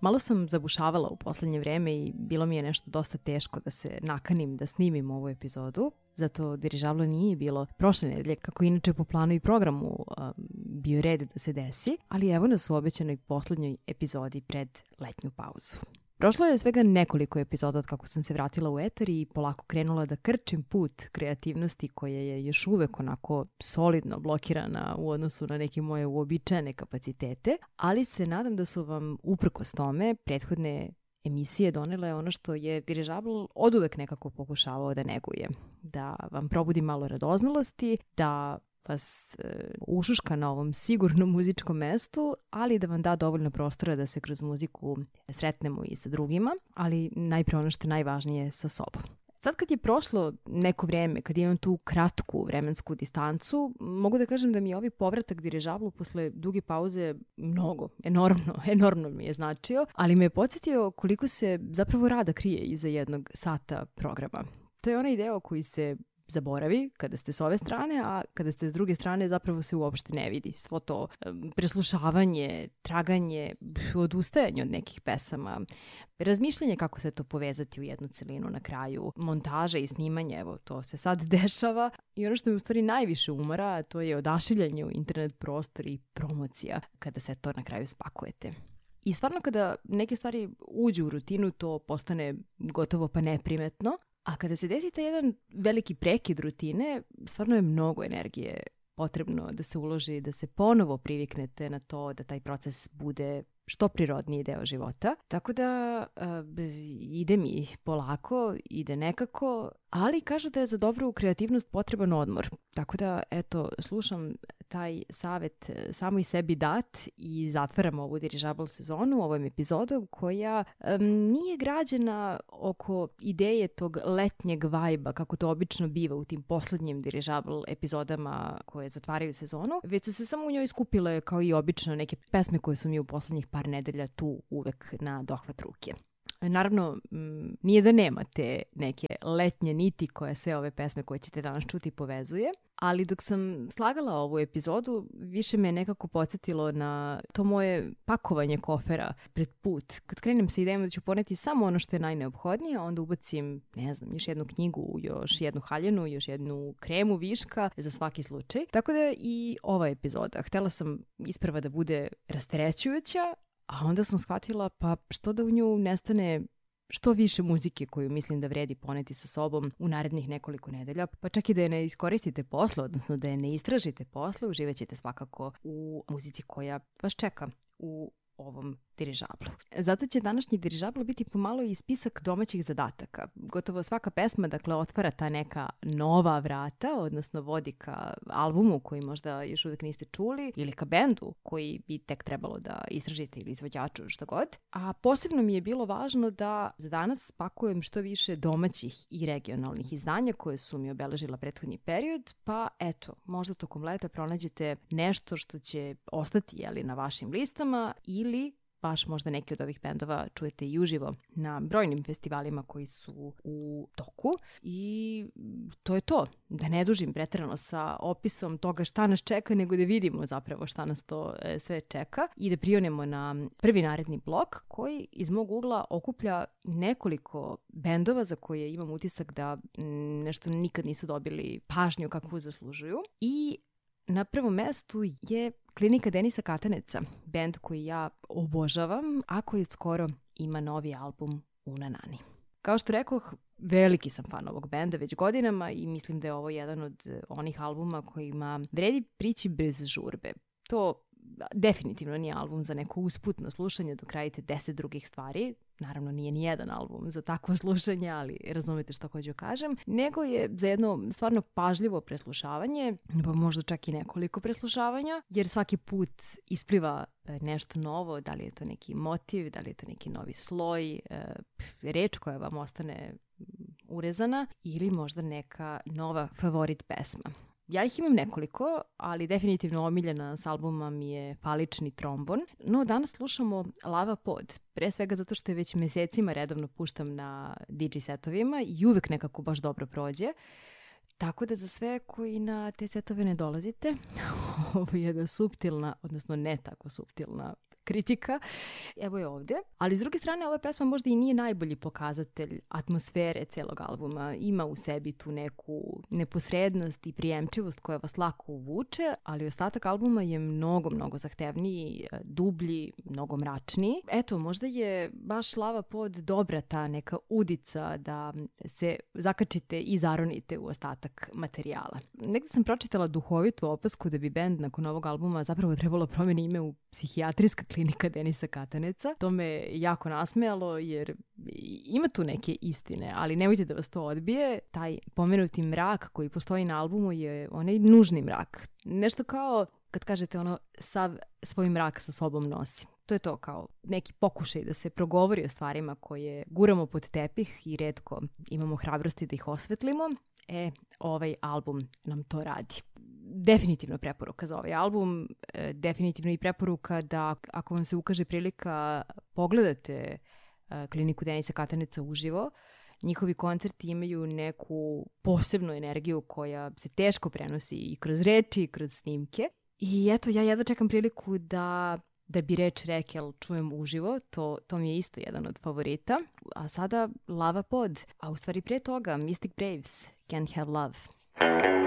Malo sam zabušavala u poslednje vreme i bilo mi je nešto dosta teško da se nakanim da snimim ovu epizodu. Zato dirižabla nije bilo prošle nedelje, kako inače po planu i programu bio red da se desi, ali evo nas u obećanoj poslednjoj epizodi pred letnju pauzu. Prošlo je svega nekoliko epizoda od kako sam se vratila u etar i polako krenula da krčim put kreativnosti koja je još uvek onako solidno blokirana u odnosu na neke moje uobičajene kapacitete, ali se nadam da su vam uprkos tome prethodne emisije donele ono što je dirižabl oduvek nekako pokušavao da neguje. Da vam probudi malo radoznalosti, da vas ušuška na ovom sigurnom muzičkom mestu, ali da vam da dovoljno prostora da se kroz muziku sretnemo i sa drugima, ali najpre ono što je najvažnije sa sobom. Sad kad je prošlo neko vreme, kad imam tu kratku vremensku distancu, mogu da kažem da mi je ovaj povratak dirižablu posle duge pauze mnogo, enormno mi je značio, ali me je podsjetio koliko se zapravo rada krije iza jednog sata programa. To je onaj deo koji se zaboravi kada ste s ove strane, a kada ste s druge strane zapravo se uopšte ne vidi. Svo to preslušavanje, traganje, odustajanje od nekih pesama, razmišljanje kako se to povezati u jednu celinu na kraju, montaža i snimanje, evo to se sad dešava. I ono što me u stvari najviše umara, to je odašiljanje u internet prostor i promocija kada se to na kraju spakujete. I stvarno kada neke stvari uđu u rutinu, to postane gotovo pa neprimetno. A kada se desi taj jedan veliki prekid rutine, stvarno je mnogo energije potrebno da se uloži, da se ponovo priviknete na to da taj proces bude što prirodniji deo života. Tako da ide mi polako, ide nekako, ali kažu da je za dobru kreativnost potreban odmor. Tako da, eto, slušam taj savet samo i sebi dat i zatvaram ovu dirižabl sezonu ovom epizodom koja nije građena oko ideje tog letnjeg vajba, kako to obično biva u tim poslednjim dirižabl epizodama koje zatvaraju sezonu, već su se samo u njoj skupile kao i obično neke pesme koje su mi u poslednjih par nedelja tu uvek na dohvat ruke. Naravno, nije da nema te neke letnje niti koje sve ove pesme koje ćete danas čuti povezuje, ali dok sam slagala ovu epizodu, više me nekako podsjetilo na to moje pakovanje kofera pred put. Kad krenem sa idejom da ću poneti samo ono što je najneophodnije, onda ubacim, još jednu knjigu, još jednu haljinu, još jednu kremu viška za svaki slučaj. Tako da i ova epizoda. Htela sam isprva da bude rasterećujuća, a onda sam shvatila pa što da u nju nestane što više muzike koju mislim da vredi poneti sa sobom u narednih nekoliko nedelja, pa čak i da je ne iskoristite posle, odnosno da je ne istražite posle, uživat ćete svakako u muzici koja vas čeka u ovom dirižablu. Zato će današnji dirižabl biti pomalo i spisak domaćih zadataka. Gotovo svaka pesma, dakle, otvara ta neka nova vrata, odnosno vodi ka albumu koji možda još uvijek niste čuli ili ka bendu koji bi tek trebalo da istražite ili izvođaču, šta god. A posebno mi je bilo važno da za danas spakujem što više domaćih i regionalnih izdanja koje su mi obeležila prethodni period, pa eto, možda tokom leta pronađete nešto što će ostati na vašim listama ili baš možda neki od ovih bendova čujete i uživo na brojnim festivalima koji su u toku. I to je to. Da ne dužim preterano sa opisom toga šta nas čeka, nego da vidimo zapravo šta nas to sve čeka i da prionemo na prvi naredni blok koji iz mog ugla okuplja nekoliko bendova za koje imam utisak da nešto nikad nisu dobili pažnju kakvu zaslužuju. I na prvom mestu je Klinika Denisa Kataneca, bend koji ja obožavam, a koji skoro ima novi album Una Nani. Kao što rekoh, veliki sam fan ovog benda već godinama i mislim da je ovo jedan od onih albuma kojima vredi prići bez žurbe. To definitivno nije album za neko usputno slušanje dok radite 10 drugih stvari. Naravno nije ni jedan album za takvo slušanje, ali razumete što hoću kažem. Nego je za jedno stvarno pažljivo preslušavanje, pa možda čak i nekoliko preslušavanja, jer svaki put ispliva nešto novo, da li je to neki motiv, da li je to neki novi sloj, reč koja vam ostane urezana ili možda neka nova favorit pesma. Ja ih imam nekoliko, ali definitivno omiljena s albuma mi je Falični trombon. No, danas slušamo Lava Pod. Pre svega zato što je već mesecima redovno puštam na DJ setovima i uvek nekako baš dobro prođe. Tako da za sve koji na te setove ne dolazite, ovo je jedna suptilna, odnosno ne tako suptilna kritika. Evo je ovdje. Ali s druge strane, ova pesma možda i nije najbolji pokazatelj atmosfere celog albuma. Ima u sebi tu neku neposrednost i prijemčivost koja vas lako uvuče, ali ostatak albuma je mnogo zahtevniji, dublji, mnogo mračniji. Eto, možda je baš Lava Pod dobra ta neka udica da se zakačite i zaronite u ostatak materijala. Negdje sam pročitala duhovitu opasku da bi bend nakon ovog albuma zapravo trebalo promeni ime u Psihijatrijska klinika Denisa Kataneca. To me jako nasmejalo jer ima tu neke istine, ali nemojte da vas to odbije. Taj pomenuti mrak koji postoji na albumu je onaj nužni mrak. Nešto kao kad kažete sav svoj mrak sa sobom nosi. To je to, kao neki pokušaj da se progovori o stvarima koje guramo pod tepih i retko imamo hrabrosti da ih osvetlimo. Ovaj album nam to radi. Definitivno preporuka za ovaj album, definitivno i preporuka da ako vam se ukaže prilika pogledate kliniku Denisa Kataneca uživo. Njihovi koncerti imaju neku posebnu energiju koja se teško prenosi i kroz reči i kroz snimke. I eto, ja jedva čekam priliku da bi reč Rekel čujem uživo, to mi je isto jedan od favorita. A sada Lava Pod, a u stvari prije toga Mystic Braves, Can't Have Love.